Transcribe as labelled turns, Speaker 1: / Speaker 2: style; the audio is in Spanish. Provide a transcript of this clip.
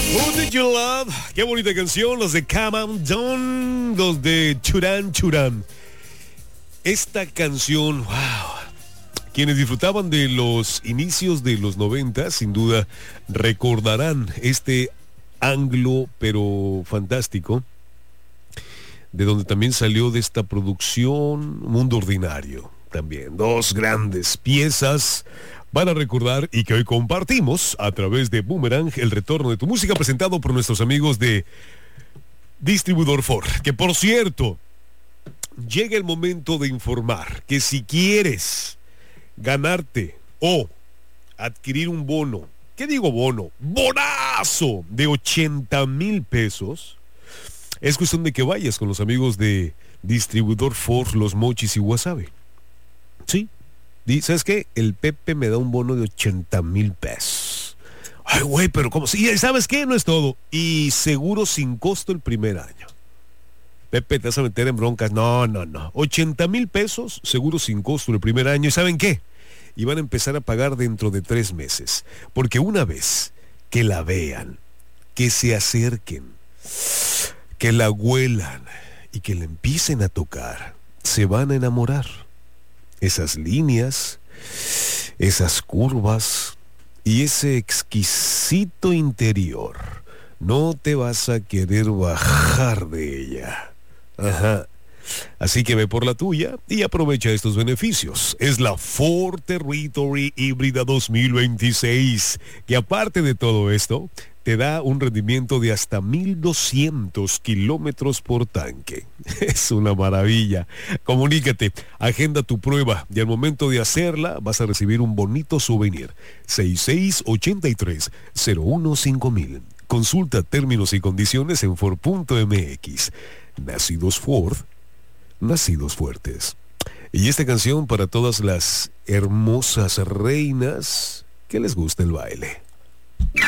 Speaker 1: Who Did You Love? Qué bonita canción, los de Come On Down, los de Churán Churán. Esta canción, wow. Quienes disfrutaban de los inicios de los 90, sin duda recordarán este anglo pero fantástico, de donde también salió de esta producción Mundo Ordinario. También dos grandes piezas para recordar y que hoy compartimos a través de Boomerang, el retorno de tu música, presentado por nuestros amigos de Distribuidor Ford. Que por cierto, llega el momento de informar que si quieres ganarte o adquirir un bono, ¿qué digo bono? ¡Bonazo! De 80,000 pesos. Es cuestión de que vayas con los amigos de Distribuidor Ford, Los Mochis y Guasave. Sí. ¿Sabes qué? El Pepe me da un bono de 80,000 pesos. Ay, güey, pero ¿cómo? Sí, ¿sabes qué? No es todo. Y seguro sin costo el primer año. Pepe, te vas a meter en broncas. No. 80,000 pesos, seguro sin costo el primer año. ¿Y saben qué? Y van a empezar a pagar dentro de 3 meses. Porque una vez que la vean, que se acerquen, que la huelan y que la empiecen a tocar, se van a enamorar. Esas líneas, esas curvas y ese exquisito interior, no te vas a querer bajar de ella. Ajá. Así que ve por la tuya y aprovecha estos beneficios. Es la Ford Territory híbrida 2026, que aparte de todo esto, te da un rendimiento de hasta 1,200 kilómetros por tanque. Es una maravilla. Comunícate, agenda tu prueba y al momento de hacerla vas a recibir un bonito souvenir. 6683-015000. Consulta términos y condiciones en Ford.mx. Nacidos Ford, nacidos fuertes. Y esta canción para todas las hermosas reinas que les gusta el baile.